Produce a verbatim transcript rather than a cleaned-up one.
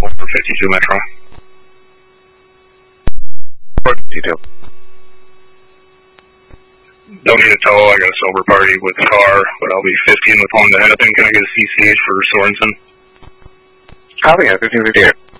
Over fifty-two Metro. What detail? Don't need a tow, I got a sober party with the car, but I'll be fifteen with Honda Happen. Can I get a C C H for Sorensen? Copy, fifteen fifty-eight.